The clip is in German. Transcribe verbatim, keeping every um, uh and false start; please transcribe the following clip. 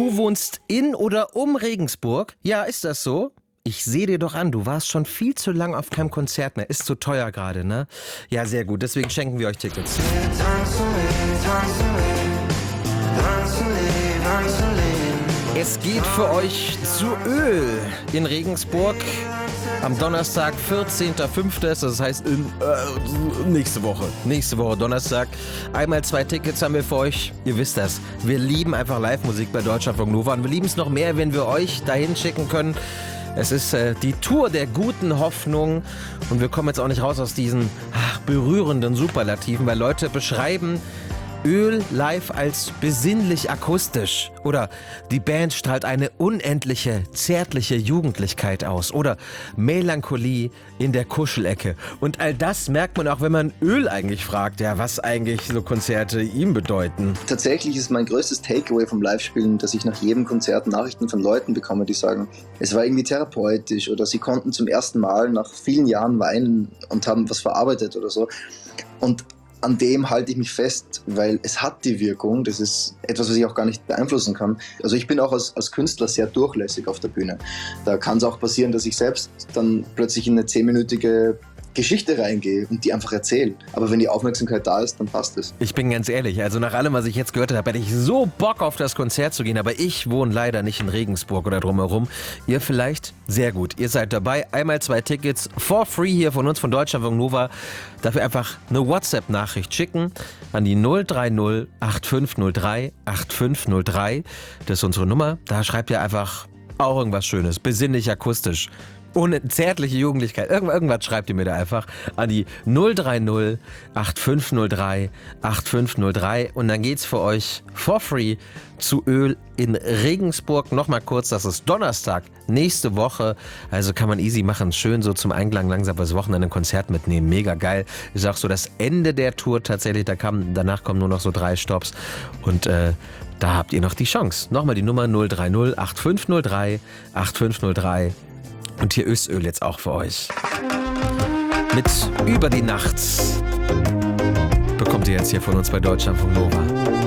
Du wohnst in oder um Regensburg? Ja, ist das so? Ich sehe dir doch an, du warst schon viel zu lang auf keinem Konzert mehr. Ist zu teuer gerade, ne? Ja, sehr gut, deswegen schenken wir euch Tickets. Es geht für euch zu Öl in Regensburg. Am Donnerstag, vierzehnter fünfter Das heißt in, äh, nächste Woche. Nächste Woche Donnerstag. Einmal zwei Tickets haben wir für euch. Ihr wisst das. Wir lieben einfach Live-Musik bei Deutschlandfunk Nova. Und wir lieben es noch mehr, wenn wir euch dahin schicken können. Es ist äh, die Tour der guten Hoffnung. Und wir kommen jetzt auch nicht raus aus diesen ach, berührenden Superlativen, weil Leute beschreiben Öl live als besinnlich akustisch. Oder die Band strahlt eine unendliche, zärtliche Jugendlichkeit aus. Oder Melancholie in der Kuschelecke. Und all das merkt man auch, wenn man Öl eigentlich fragt, ja, was eigentlich so Konzerte ihm bedeuten. Tatsächlich ist mein größtes Takeaway vom Live-Spielen, dass ich nach jedem Konzert Nachrichten von Leuten bekomme, die sagen, es war irgendwie therapeutisch oder sie konnten zum ersten Mal nach vielen Jahren weinen und haben was verarbeitet oder so. Und an dem halte ich mich fest, weil es hat die Wirkung. Das ist etwas, was ich auch gar nicht beeinflussen kann. Also ich bin auch als, als Künstler sehr durchlässig auf der Bühne. Da kann es auch passieren, dass ich selbst dann plötzlich in eine zehnminütige Geschichte reingehe und die einfach erzähle. Aber wenn die Aufmerksamkeit da ist, dann passt es. Ich bin ganz ehrlich, also nach allem, was ich jetzt gehört habe, hätte ich so Bock auf das Konzert zu gehen, aber ich wohne leider nicht in Regensburg oder drumherum. Ihr vielleicht? Sehr gut, ihr seid dabei. Einmal zwei Tickets for free hier von uns, von Deutschlandfunk Nova. Dafür einfach eine WhatsApp-Nachricht schicken an die null drei null acht fünf null drei acht fünf null drei. Das ist unsere Nummer. Da schreibt ihr einfach auch irgendwas Schönes, besinnlich akustisch. Ohne zärtliche Jugendlichkeit. Irgendw- irgendwas schreibt ihr mir da einfach an die null drei null acht fünf null drei acht fünf null drei und dann geht's für euch for free zu Öl in Regensburg. Nochmal kurz, das ist Donnerstag, nächste Woche. Also kann man easy machen. Schön so zum Einklang langsam fürs Wochenende ein Konzert mitnehmen. Mega geil. Ist auch so das Ende der Tour tatsächlich. Da kam, danach kommen nur noch so drei Stops und äh, da habt ihr noch die Chance. Nochmal die Nummer null drei null acht fünf null drei acht fünf null drei. Und hier ist Öl jetzt auch für euch. Mit Über die Nacht bekommt ihr jetzt hier von uns bei Deutschlandfunk Nova.